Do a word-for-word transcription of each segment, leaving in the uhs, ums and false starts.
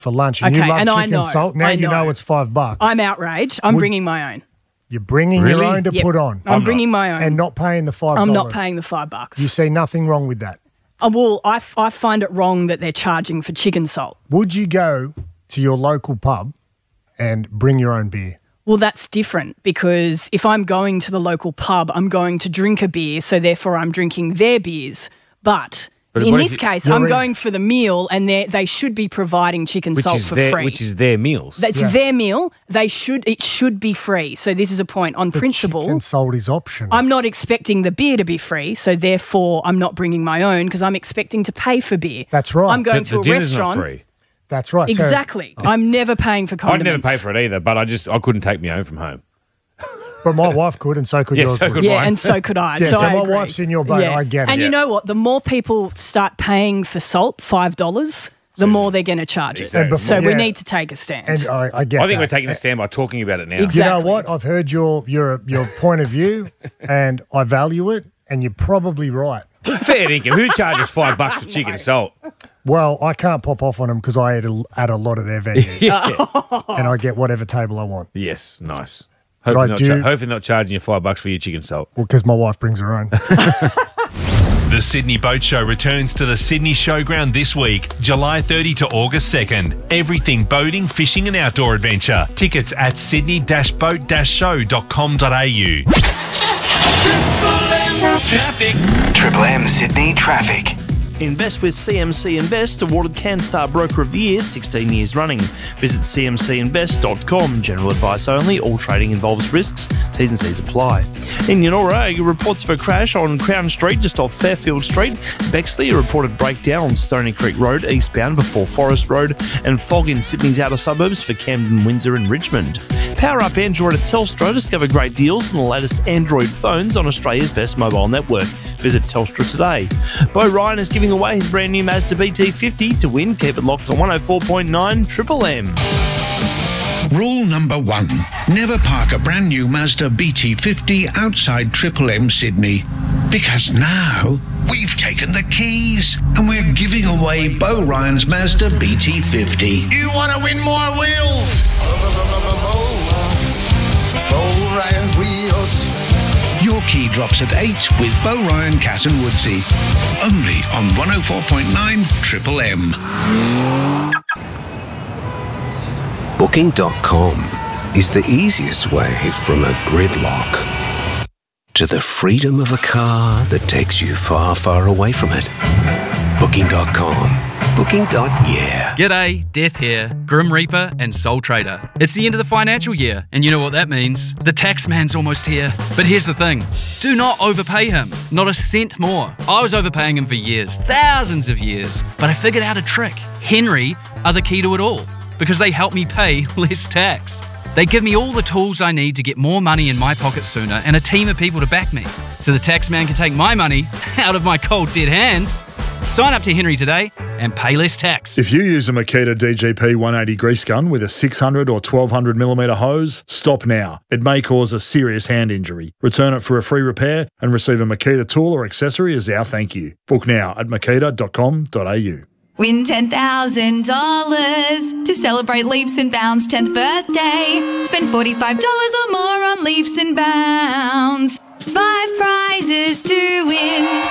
for lunch and Okay, you love and I chicken know, salt, now I you know know. it's five bucks. I'm outraged. I'm Would- bringing my own. You're bringing Really? your own to Yep. put on. I'm, I'm bringing my own. and not paying the five dollars. I'm not paying the five bucks. You see nothing wrong with that. Uh, well, I, f- I find it wrong that they're charging for chicken salt. Would you go to your local pub and bring your own beer? Well, that's different because if I'm going to the local pub, I'm going to drink a beer, so therefore I'm drinking their beers. But, But in what this if you- case, you're I'm in- going for the meal and they they should be providing chicken Which salt is for their free. which is their meals. That's Yeah. their meal. They should It should be free. So this is a point. On principle, Chicken salt is optional. I'm not expecting the beer to be free, so therefore I'm not bringing my own because I'm expecting to pay for beer. That's right. I'm going the, to the a dinner's restaurant. not free. That's right. So- Exactly. I'm never paying for I'd condiments. never pay for it either, but I just I couldn't take my own from home. but my wife could, and so could Yeah, yours. so would. could Yeah, mine. and so could I. Yeah, so so I my agree. wife's in your boat. I get it. And Yeah. you know what? The more people start paying for salt, five dollars, the more they're going to charge it. Exactly. And before- so we yeah. need to take a stand. And I, I get I think that. we're taking a stand by talking about it now. Exactly. You know what? I've heard your your your point of view, and I value it. And you're probably right. Fair dinkum. Who charges five bucks for chicken salt? Well, I can't pop off on them because I eat a, at a lot of their venues, and I get whatever table I want. Yes, nice. But Hopefully I not, do- cha- hopefully not charging you five bucks for your chicken salt. Well, because my wife brings her own. The Sydney Boat Show returns to the Sydney Showground this week, July thirtieth to August second. Everything boating, fishing and outdoor adventure. Tickets at sydney dash boat dash show dot com dot a u. Traffic. Triple M Sydney traffic. Invest with C M C Invest, awarded CanStar Broker of the Year sixteen years running. Visit c m c invest dot com. General advice only. All trading involves risks. T's and C's apply. In Yennora, reports of a crash on Crown Street just off Fairfield Street. Bexley, a reported breakdown on Stony Creek Road eastbound before Forest Road, and fog in Sydney's outer suburbs for Camden, Windsor and Richmond. Power up Android at Telstra. Discover great deals on the latest Android phones on Australia's best mobile network. Visit Telstra today. Bo Ryan is giving away his brand new Mazda B T fifty. To win, keep it locked on one oh four point nine Triple M. Rule number one. Never park a brand new Mazda B T fifty outside Triple M Sydney. Because now we've taken the keys and we're giving away Bo Ryan's Mazda B T fifty. You want to win more wheels? Bo Ryan's wheels. Your key drops at eight with Bo Ryan, Cat and Woodsy. Only on one oh four point nine Triple M. Booking dot com is the easiest way from a gridlock to the freedom of a car that takes you far, far away from it. Booking dot com. Booking. Yeah. G'day, Death here, Grim Reaper and Soul Trader. It's the end of the financial year, and you know what that means. The tax man's almost here. But here's the thing, do not overpay him. Not a cent more. I was overpaying him for years, thousands of years, but I figured out a trick. Henry are the key to it all, because they help me pay less tax. They give me all the tools I need to get more money in my pocket sooner and a team of people to back me, so the tax man can take my money out of my cold dead hands. Sign up to Henry today and pay less tax. If you use a Makita D G P one eighty grease gun with a six hundred or twelve hundred millimeter hose, stop now. It may cause a serious hand injury. Return it for a free repair and receive a Makita tool or accessory as our thank you. Book now at makita dot com dot a u. Win ten thousand dollars to celebrate Leaps and Bounds' tenth birthday. Spend forty-five dollars or more on Leaps and Bounds. Five prizes to win.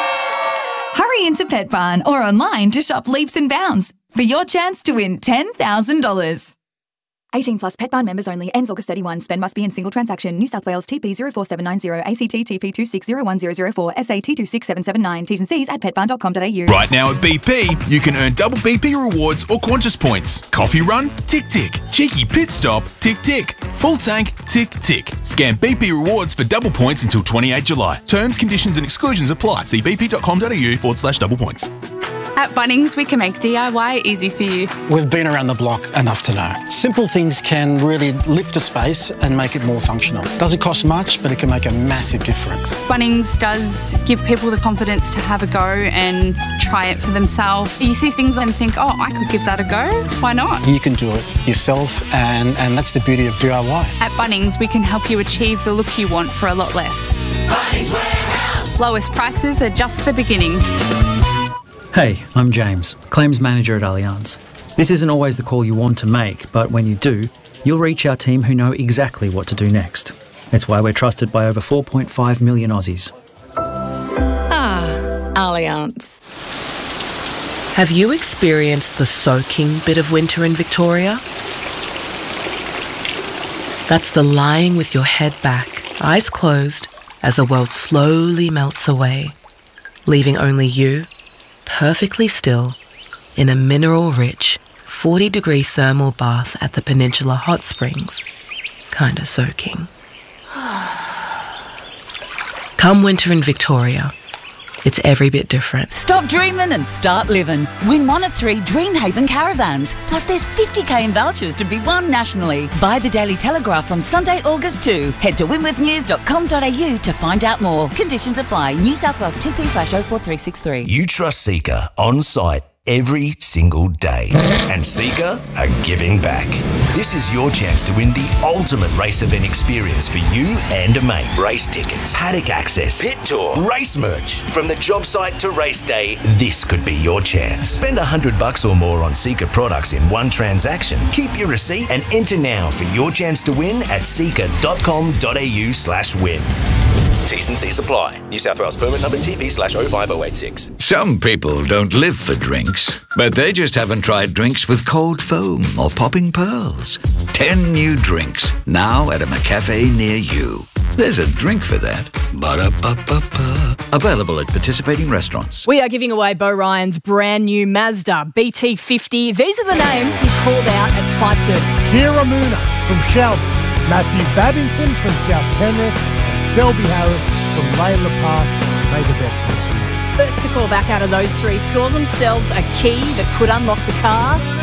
Hurry into Pet Barn or online to shop Leaps and Bounds for your chance to win ten thousand dollars. eighteen plus Pet Barn members only. Ends August thirty-first. Spend must be in single transaction. New South Wales T P zero four seven nine zero, A C T T P two six zero one zero zero four, S A T two six seven seven nine. T's and C's at pet barn dot com dot a u. Right now at B P, you can earn double B P rewards or Qantas points. Coffee run? Tick tick. Cheeky pit stop? Tick tick. Full tank? Tick tick. Scan B P rewards for double points until twenty-eighth July. Terms, conditions and exclusions apply. See b p dot com dot a u forward slash double points. At Bunnings, we can make D I Y easy for you. We've been around the block enough to know. Simple things can really lift a space and make it more functional. Doesn't cost much, but it can make a massive difference. Bunnings does give people the confidence to have a go and try it for themselves. You see things and think, oh, I could give that a go. Why not? You can do it yourself, and, and that's the beauty of D I Y. At Bunnings, we can help you achieve the look you want for a lot less. Bunnings Warehouse. Lowest prices are just the beginning. Hey, I'm James, Claims Manager at Allianz. This isn't always the call you want to make, but when you do, you'll reach our team who know exactly what to do next. It's why we're trusted by over four point five million Aussies. Ah, Allianz. Have you experienced the soaking bit of winter in Victoria? That's the lying with your head back, eyes closed, as the world slowly melts away, leaving only you, perfectly still, in a mineral-rich, forty-degree thermal bath at the Peninsula Hot Springs, kinda soaking. Come winter in Victoria, it's every bit different. Stop dreaming and start living. Win one of three Dreamhaven caravans. Plus there's fifty k in vouchers to be won nationally. Buy the Daily Telegraph from Sunday, August second. Head to winwithnews dot com dot a u to find out more. Conditions apply. New South Wales two P slash oh four three six three. You trust Seeker on site every single day. And Seeker are giving back. This is your chance to win the ultimate race event experience for you and a mate. Race tickets, paddock access, pit tour, race merch. From the job site to race day, this could be your chance. Spend a hundred bucks or more on Seeker products in one transaction. Keep your receipt and enter now for your chance to win at seeker dot com dot a u slash win. T's and C's apply. New South Wales permit number T P slash oh five oh eight six. Some people don't live for drinks, but they just haven't tried drinks with cold foam or popping pearls. Ten new drinks, now at a McCafe near you. There's a drink for that. Ba-da-ba-ba-ba. Available at participating restaurants. We are giving away Bo Ryan's brand new Mazda B T fifty. These are the names he called out at five thirty. Kira Moona from Shelby, Matthew Babington from South Penrith, and Selby Harris from Layla Park. May the best person win. First to call back out of those three scores themselves a key that could unlock the car.